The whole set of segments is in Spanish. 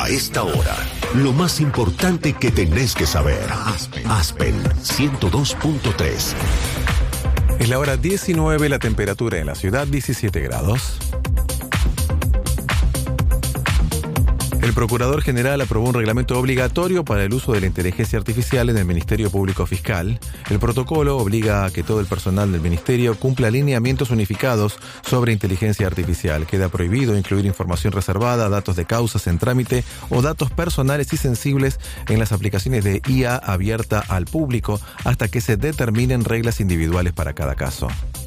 A esta hora, lo más importante que tenés que saber. Aspen 102.3. Es la hora 19, la temperatura en la ciudad 17 grados. El Procurador General aprobó un reglamento obligatorio para el uso de la inteligencia artificial en el Ministerio Público Fiscal. El protocolo obliga a que todo el personal del Ministerio cumpla lineamientos unificados sobre inteligencia artificial. Queda prohibido incluir información reservada, datos de causas en trámite o datos personales y sensibles en las aplicaciones de IA abierta al público hasta que se determinen reglas individuales para cada caso.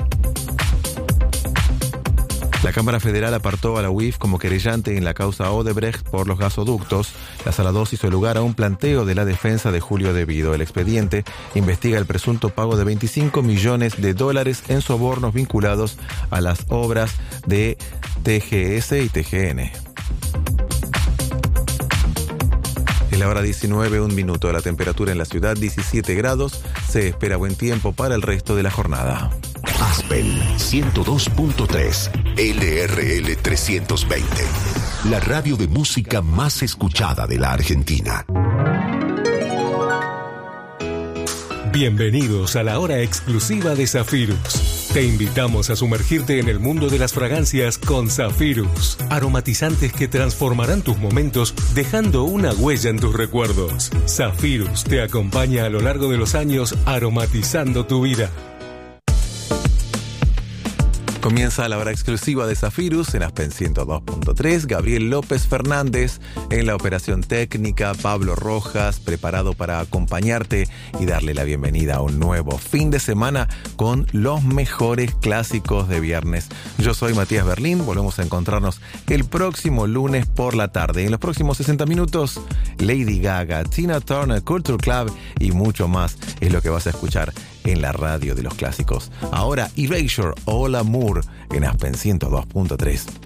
La Cámara Federal apartó a la UIF como querellante en la causa Odebrecht por los gasoductos. La Sala 2 hizo lugar a un planteo de la defensa de Julio Devido. El expediente investiga el presunto pago de $25 millones en sobornos vinculados a las obras de TGS y TGN. Es la hora 19, 1 minuto. La temperatura en la ciudad 17 grados. Se espera buen tiempo para el resto de la jornada. Aspen 102.3, LRL 320, la radio de música más escuchada de la Argentina. Bienvenidos a la hora exclusiva de Zafirus. Te invitamos a sumergirte en el mundo de las fragancias con Zafirus. Aromatizantes que transformarán tus momentos dejando una huella en tus recuerdos. Zafirus te acompaña a lo largo de los años aromatizando tu vida. Comienza la hora exclusiva de Zafirus en Aspen 102.3. Gabriel López Fernández en la operación técnica. Pablo Rojas preparado para acompañarte y darle la bienvenida a un nuevo fin de semana con los mejores clásicos de viernes. Yo soy Matías Berlín. Volvemos a encontrarnos el próximo lunes por la tarde. En los próximos 60 minutos, Lady Gaga, Tina Turner, Culture Club y mucho más es lo que vas a escuchar en la radio de los clásicos. Ahora, Erasure, All Amour en Aspen 102.3.